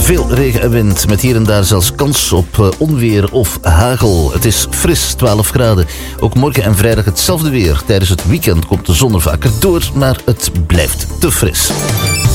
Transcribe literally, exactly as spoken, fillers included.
Veel regen en wind, met hier en daar zelfs kans op onweer of hagel. Het is fris, twaalf graden. Ook morgen en vrijdag hetzelfde weer. Tijdens het weekend komt de zon er vaker door, maar het blijft te fris.